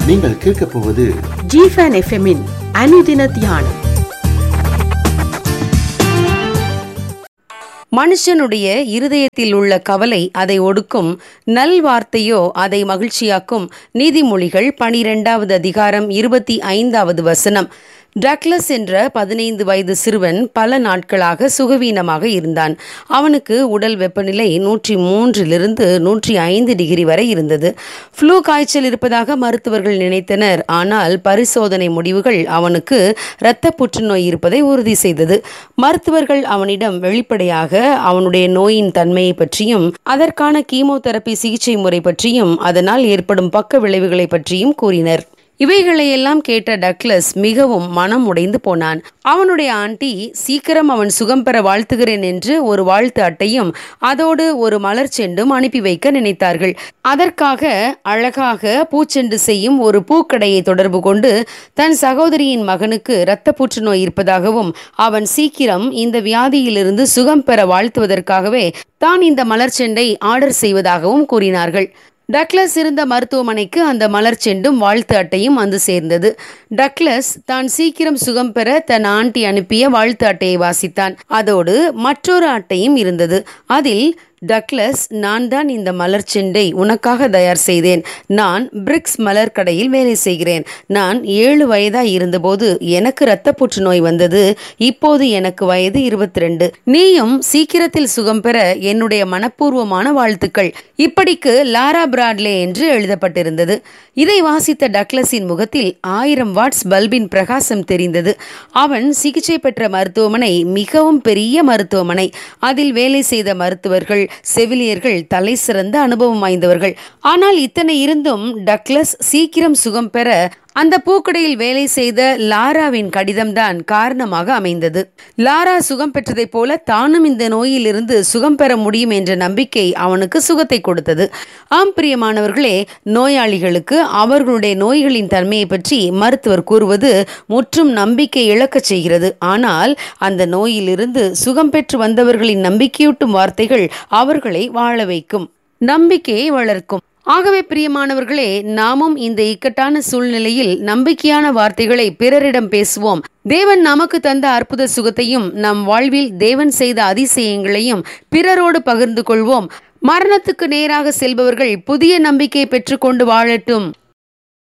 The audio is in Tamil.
நீங்கள் கேட்கப் போவது ஜிஃபன் எஃப்எம்மின் அனுதின தியானம். மனுஷனுடைய இருதயத்தில் உள்ள கவலை அதை ஒடுக்கும், நல்வார்த்தையோ அதை மகிழ்ச்சியாக்கும். நீதிமொழிகள் 12வது அதிகாரம் 25வது வசனம். டக்ளஸ் என்ற 15 வயது சிறுவன் பல நாட்களாக சுகவீனமாக இருந்தான். அவனுக்கு உடல் வெப்பநிலை 103 105 டிகிரி வரை இருந்தது. ஃப்ளூ காய்ச்சல் இருப்பதாக மருத்துவர்கள் நினைத்தனர். ஆனால் பரிசோதனை முடிவுகள் அவனுக்கு இரத்த புற்றுநோய் இருப்பதை உறுதி செய்தது. மருத்துவர்கள் அவனிடம் வெளிப்படையாக அவனுடைய நோயின் தன்மையை பற்றியும், அதற்கான கீமோதெரபி சிகிச்சை முறை பற்றியும், அதனால் ஏற்படும் பக்க விளைவுகளை பற்றியும் கூறினர். இவைகளையெல்லாம் கேட்ட டக்ளஸ் மிகவும் மனம் உடைந்து போனான். அவனுடைய ஆண்டி சீக்கிரம் அவன் சுகம் பெற வாழ்த்துகிறேன் என்று ஒரு வாழ்த்து அட்டையும் அதோடு ஒரு மலர் செண்டும் அனுப்பி வைக்க நினைத்தார்கள். அதற்காக அழகாக பூச்செண்டு செய்யும் ஒரு பூக்கடையை தொடர்பு கொண்டு தன் சகோதரியின் மகனுக்கு இரத்த புற்றுநோய் இருப்பதாகவும் அவன் சீக்கிரம் இந்த வியாதியிலிருந்து சுகம் பெற வாழ்த்துவதற்காகவே தான் இந்த மலர் செண்டை ஆர்டர் செய்வதாகவும் கூறினார்கள். டக்ளஸ் இருந்த மருத்துவமனைக்கு அந்த மலர் செண்டும் வாழ்த்து அட்டையும் வந்து சேர்ந்தது. டக்ளஸ் தான் சீக்கிரம் சுகம் பெற தன் ஆண்டி அனுப்பிய வாழ்த்து அட்டையை வாசித்தான். அதோடு மற்றொரு அட்டையும் இருந்தது. அதில், டக்ளஸ், நான் தான் இந்த மலர் செண்டை உனக்காக தயார் செய்தேன். நான் பிரிக்ஸ் மலர் கடையில் வேலை செய்கிறேன். நான் 7 வயதாய் இருந்தபோது எனக்கு இரத்த புற்றுநோய் வந்தது. இப்போது எனக்கு வயது 22. நீயும் சீக்கிரத்தில் சுகம் பெற என்னுடைய மனப்பூர்வமான வாழ்த்துக்கள். இப்படிக்கு லாரா பிராட்லே என்று எழுதப்பட்டிருந்தது. இதை வாசித்த டக்ளஸின் முகத்தில் 1000 வாட்ஸ் பல்பின் பிரகாசம் தெரிந்தது. அவன் சிகிச்சை பெற்ற மருத்துவமனை மிகவும் பெரிய மருத்துவமனை. அதில் வேலை செய்த மருத்துவர்கள், செவிலியர்கள் தலை சிறந்த அனுபவம் வாய்ந்தவர்கள். ஆனால் இத்தனை இருந்தும் டக்ளஸ் சீக்கிரம் சுகம் பெற அந்த பூக்கடையில் வேலை செய்த லாராவின் கடிதம்தான் காரணமாக அமைந்தது. லாரா சுகம் பெற்றதைப் போல தானும் இந்த நோயிலிருந்து சுகம் பெற முடியும் என்ற நம்பிக்கை அவனுக்கு சுகத்தை கொடுத்தது. ஆம் பிரியமானவர்களே, நோயாளிகளுக்கு அவர்களுடைய நோய்களின் தன்மையை பற்றி மருத்துவர் கூறுவது முற்றும் நம்பிக்கை இழக்கச் செய்கிறது. ஆனால் அந்த நோயிலிருந்து சுகம் பெற்று வந்தவர்களின் நம்பிக்கையூட்டும் வார்த்தைகள் அவர்களை வாழ வைக்கும், நம்பிக்கையை வளர்க்கும். ஆகவே பிரியமானவர்களே, நாமும் இந்த இக்கட்டான சூழ்நிலையில் நம்பிக்கையான வார்த்தைகளை பிறரிடம் பேசுவோம். தேவன் நமக்கு தந்த அற்புத சுகத்தையும் நம் வாழ்வில் தேவன் செய்த அதிசயங்களையும் பிறரோடு பகிர்ந்து கொள்வோம். மரணத்துக்கு நேராக செல்பவர்கள் புதிய நம்பிக்கை பெற்றுக்கொண்டு வாழட்டும்.